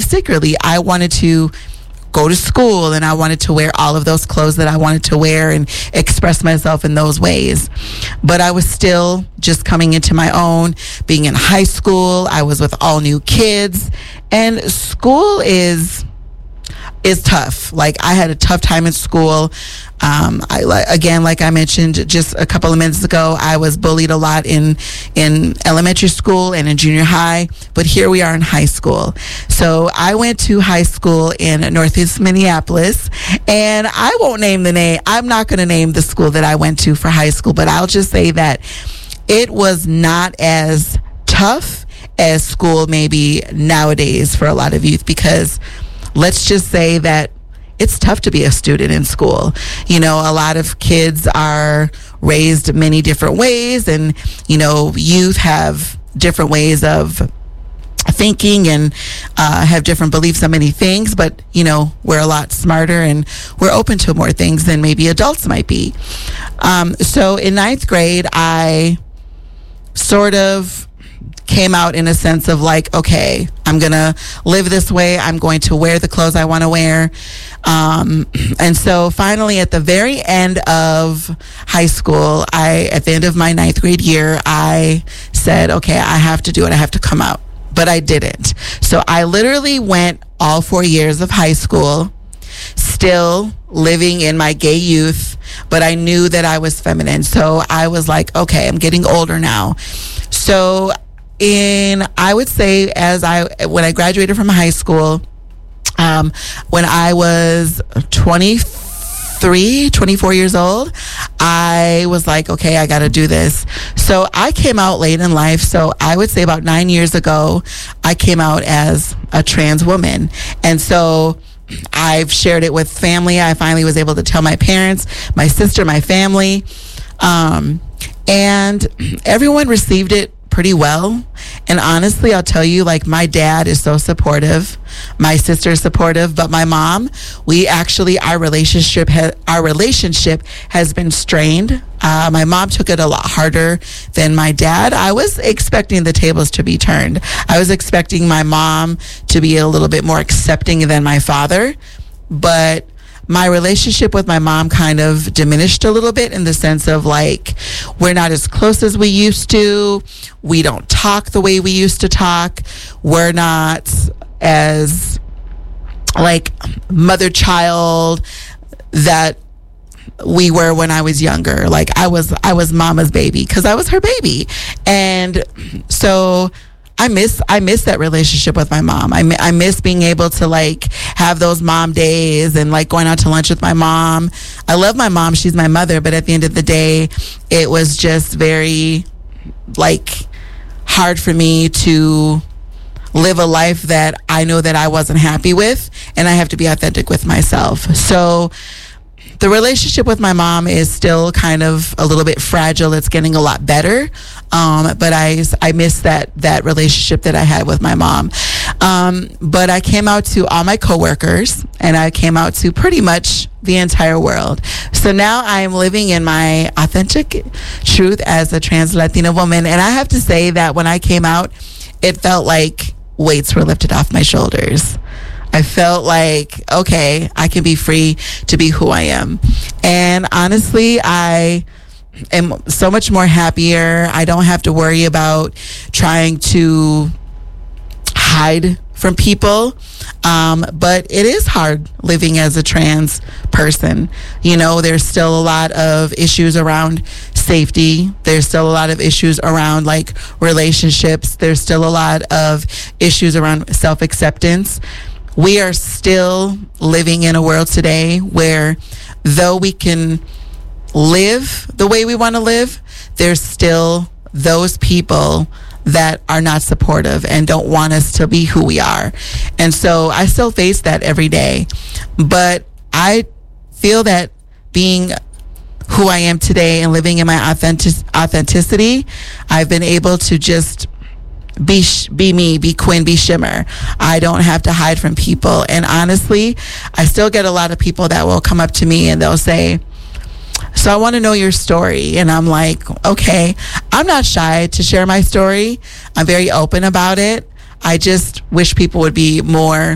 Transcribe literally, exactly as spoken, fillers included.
secretly. I wanted to go to school, and I wanted to wear all of those clothes that I wanted to wear and express myself in those ways. But I was still just coming into my own, being in high school. I was with all new kids, and school is is tough. Like, I had a tough time in school. Um, I like again, like I mentioned just a couple of minutes ago, I was bullied a lot in in elementary school and in junior high. But here we are in high school. So I went to high school in Northeast Minneapolis, and I won't name the name. I'm not going to name the school that I went to for high school, but I'll just say that it was not as tough as school maybe nowadays for a lot of youth, because let's just say that it's tough to be a student in school. You know, a lot of kids are raised many different ways, and, you know, youth have different ways of thinking and uh, have different beliefs on many things, but, you know, we're a lot smarter and we're open to more things than maybe adults might be. Um, so in ninth grade, I sort of came out in a sense of like, okay, I'm going to live this way. I'm going to wear the clothes I want to wear. Um, and so finally, at the very end of high school, I, at the end of my ninth grade year, I said, okay, I have to do it. I have to come out. But I didn't. So I literally went all four years of high school, still living in my gay youth, but I knew that I was feminine. So I was like, okay, I'm getting older now. So in, I would say, as I, when I graduated from high school, um, when I was twenty-three, twenty-four years old, I was like, okay, I got to do this. So I came out late in life. So I would say about nine years ago, I came out as a trans woman. And so I've shared it with family. I finally was able to tell my parents, my sister, my family, um, and everyone received it pretty well. And honestly, I'll tell you, like, my dad is so supportive, my sister is supportive, but my mom, we actually, our relationship ha- our relationship has been strained. Uh, my mom took it a lot harder than my dad. I was expecting the tables to be turned. I was expecting my mom to be a little bit more accepting than my father, but my relationship with my mom kind of diminished a little bit in the sense of, like, we're not as close as we used to. We don't talk the way we used to talk. We're not as, like, mother-child that we were when I was younger. Like, I was, I was mama's baby because I was her baby. And so I miss I miss that relationship with my mom. I, I miss being able to, like, have those mom days and, like, going out to lunch with my mom. I love my mom. She's my mother. But at the end of the day, it was just very, like, hard for me to live a life that I know that I wasn't happy with, and I have to be authentic with myself. So the relationship with my mom is still kind of a little bit fragile. It's getting a lot better. Um, but I, I miss that, that relationship that I had with my mom. Um, but I came out to all my coworkers, and I came out to pretty much the entire world. So now I am living in my authentic truth as a trans Latina woman. And I have to say that when I came out, it felt like weights were lifted off my shoulders. I felt like, okay, I can be free to be who I am. And honestly, I am so much more happier. I don't have to worry about trying to hide from people. Um, but it is hard living as a trans person. You know, there's still a lot of issues around safety. There's still a lot of issues around, like, relationships. There's still a lot of issues around self-acceptance. We are still living in a world today where, though we can live the way we want to live, there's still those people that are not supportive and don't want us to be who we are. And so I still face that every day. But I feel that being who I am today and living in my authentic authenticity, I've been able to just be be me, be Quinn, be Shimmer. I don't have to hide from people. And honestly, I still get a lot of people that will come up to me and they'll say, so I want to know your story. And I'm like, okay, I'm not shy to share my story. I'm very open about it. I just wish people would be more